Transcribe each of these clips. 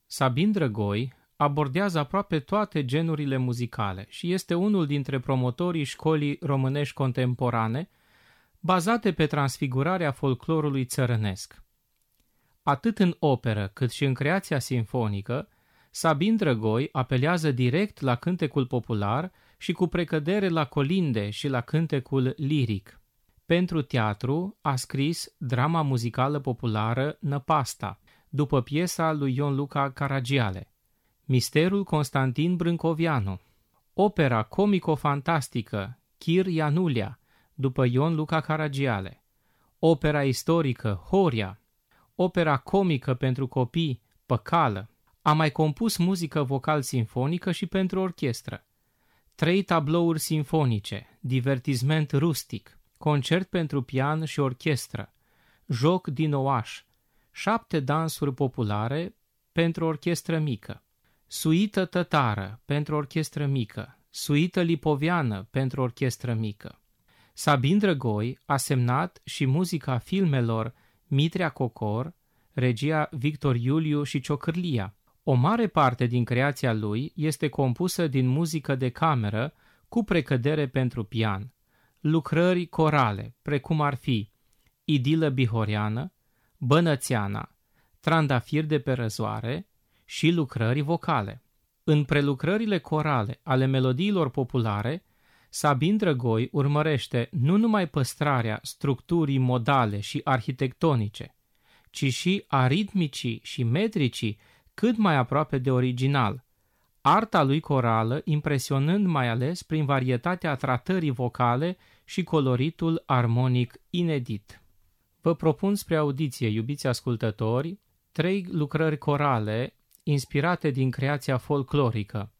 Sabin Drăgoi abordează aproape toate genurile muzicale și este unul dintre promotorii școlii românești contemporane, bazate pe transfigurarea folclorului țărănesc. Atât în operă cât și în creația simfonică, Sabin Drăgoi apelează direct la cântecul popular și cu precădere la colinde și la cântecul liric. Pentru teatru a scris drama muzicală populară Năpasta, după piesa lui Ion Luca Caragiale, Misterul Constantin Brâncovianu, opera comico-fantastică Chir Ianulia, după Ion Luca Caragiale, opera istorică Horia, opera comică pentru copii Păcală. A mai compus muzică vocal-sinfonică și pentru orchestră, 3 tablouri sinfonice, divertisment rustic, concert pentru pian și orchestră, joc din oaș, 7 dansuri populare pentru orchestră mică, suită tătară pentru orchestră mică, suită lipoviană pentru orchestră mică. Sabin Drăgoi a semnat și muzica filmelor Mitrea Cocor, regia Victor Iuliu și Ciocârlia. O mare parte din creația lui este compusă din muzică de cameră cu precădere pentru pian, lucrări corale, precum ar fi Idilă Bihoriană, Bănățeana, Trandafir de pe răzoare și lucrări vocale. În prelucrările corale ale melodiilor populare, Sabin Drăgoi urmărește nu numai păstrarea structurii modale și arhitectonice, ci și a ritmicii și metricii cât mai aproape de original, arta lui corală impresionând mai ales prin varietatea tratării vocale și coloritul armonic inedit. Vă propun spre audiție, iubiți ascultători, 3 lucrări corale inspirate din creația folclorică.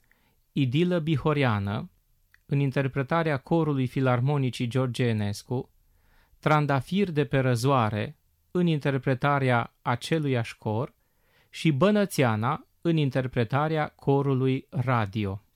Idilă Bihoriană, în interpretarea corului filarmonicii George Enescu, Trandafir de pe răzoare, în interpretarea aceluiași cor, și Bănățeana în interpretarea corului radio.